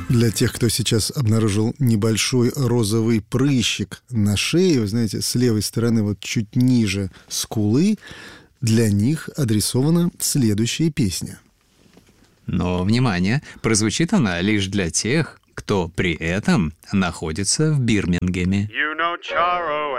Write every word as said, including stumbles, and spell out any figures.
Для тех, кто сейчас обнаружил небольшой розовый прыщик на шее, вы знаете, с левой стороны, вот чуть ниже скулы, для них адресована следующая песня. Но, внимание, прозвучит она лишь для тех, кто при этом находится в Бирмингеме. You know, Charo